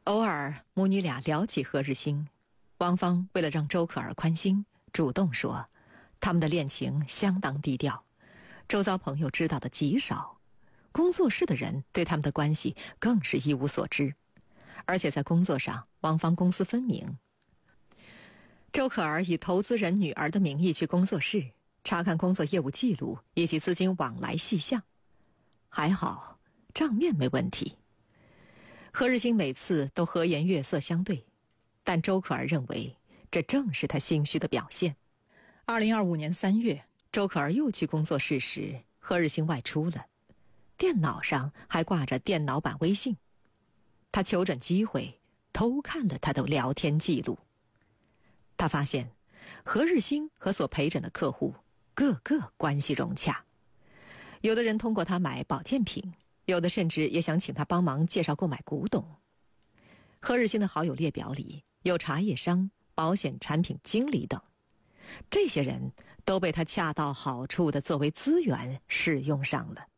偶尔母女俩聊起何日兴，王芳为了让周可儿宽心，主动说他们的恋情相当低调，周遭朋友知道的极少，工作室的人对他们的关系更是一无所知。而且在工作上，王芳公私分明。周可儿以投资人女儿的名义去工作室查看工作业务记录以及资金往来细项，还好账面没问题。何日兴每次都和颜悦色相对，但周可儿认为这正是他心虚的表现。2025年3月，周可儿又去工作室时，何日兴外出了，电脑上还挂着电脑版微信。他求准机会偷看了他的聊天记录，他发现何日兴和所陪诊的客户个个关系融洽，有的人通过他买保健品，有的甚至也想请他帮忙介绍购买古董。何日兴的好友列表里有茶叶商、保险产品经理等，这些人都被他恰到好处地作为资源使用上了。